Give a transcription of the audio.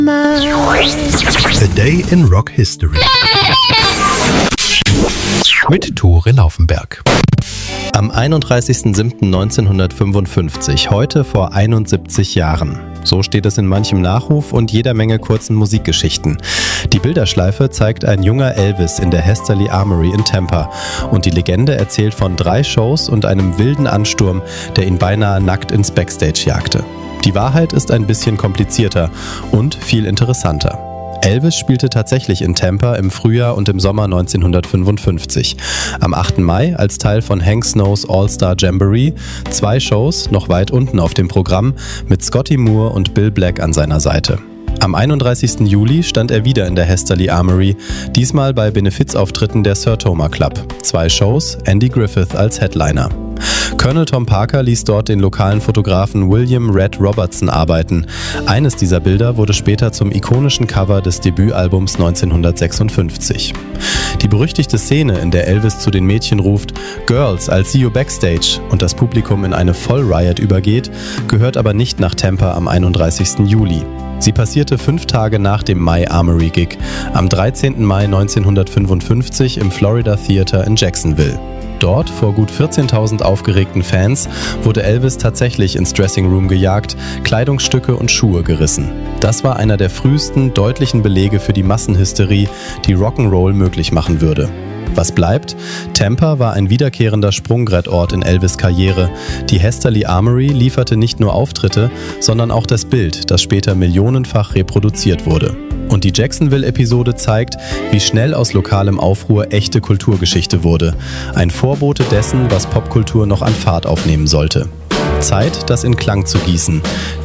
A Day in Rock History mit Tore Laufenberg. Am 31.07.1955, heute vor 71 Jahren. So steht es in manchem Nachruf und jeder Menge kurzen Musikgeschichten. Die Bilderschleife zeigt ein junger Elvis in der Hesterly Armory in Tampa und die Legende erzählt von 3 Shows und einem wilden Ansturm, der ihn beinahe nackt ins Backstage jagte. Die Wahrheit ist ein bisschen komplizierter und viel interessanter. Elvis spielte tatsächlich in Tampa im Frühjahr und im Sommer 1955. Am 8. Mai als Teil von Hank Snows All-Star Jamboree, 2 Shows noch weit unten auf dem Programm mit Scotty Moore und Bill Black an seiner Seite. Am 31. Juli stand er wieder in der Hesterly Armory, diesmal bei Benefizauftritten der Sir Toma Club. 2 Shows, Andy Griffith als Headliner. Colonel Tom Parker ließ dort den lokalen Fotografen William Red Robertson arbeiten. Eines dieser Bilder wurde später zum ikonischen Cover des Debütalbums 1956. Die berüchtigte Szene, in der Elvis zu den Mädchen ruft "Girls, I'll see you backstage" und das Publikum in eine Vollriot übergeht, gehört aber nicht nach Tampa am 31. Juli. Sie passierte 5 Tage nach dem Mai Armory Gig, am 13. Mai 1955 im Florida Theater in Jacksonville. Dort, vor gut 14.000 aufgeregten Fans, wurde Elvis tatsächlich ins Dressing Room gejagt, Kleidungsstücke und Schuhe gerissen. Das war einer der frühesten, deutlichen Belege für die Massenhysterie, die Rock'n'Roll möglich machen würde. Was bleibt? Tampa war ein wiederkehrender Sprungbrettort in Elvis' Karriere. Die Hesterly Armory lieferte nicht nur Auftritte, sondern auch das Bild, das später millionenfach reproduziert wurde. Und die Jacksonville-Episode zeigt, wie schnell aus lokalem Aufruhr echte Kulturgeschichte wurde. Ein Vorbote dessen, was Popkultur noch an Fahrt aufnehmen sollte. Zeit, das in Klang zu gießen.